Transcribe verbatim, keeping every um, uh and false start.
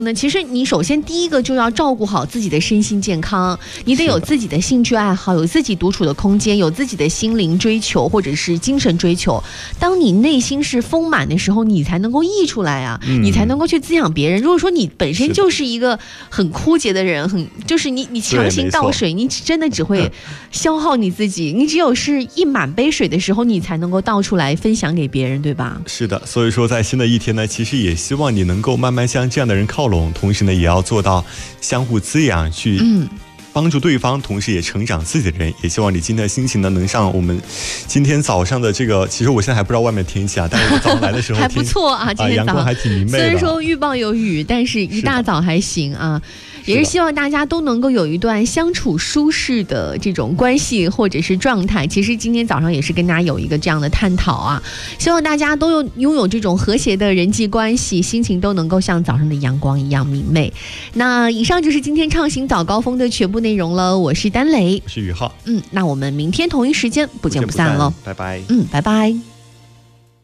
那其实你首先第一个就要照顾好自己的身心健康，你得有自己的兴趣爱好，有自己独处的空间，有自己的心灵追求或者是精神追求。当你内心是丰满的时候，你才能够溢出来啊，嗯、你才能够去滋养别人。如果说你本身就是一个很枯竭的人，很就是你你强行倒水，你真的只会消耗你自己。你只有是一满杯水的时候，你才能够倒出来分享给别人，对吧？ 是的，所以说在新的一天呢，其实也希望你能够慢慢向这样的人靠拢。同时呢，也要做到相互滋养，去帮助对方，同时也成长自己的人。也希望你今天的心情呢，能上我们今天早上的这个，其实我现在还不知道外面天气啊，但是我早上来的时候还不错啊，今天早上、 啊、阳光还挺明媚的。 虽然说预报有雨，但是一大早还行啊。也是希望大家都能够有一段相处舒适的这种关系或者是状态。其实今天早上也是跟大家有一个这样的探讨啊，希望大家都有拥有这种和谐的人际关系，心情都能够像早上的阳光一样明媚。那以上就是今天畅行早高峰的全部内容了，我是丹雷， 是宇浩。 嗯，那我们明天同一时间不见不散喽， 拜拜。 嗯，拜拜。